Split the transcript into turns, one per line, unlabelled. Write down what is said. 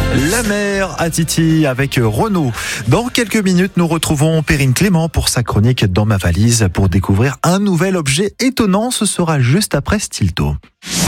La mer à Titi avec Renaud. Dans quelques minutes, nous retrouvons Perrine Clément pour sa chronique Dans ma valise pour découvrir un nouvel objet étonnant. Ce sera juste après Stilto.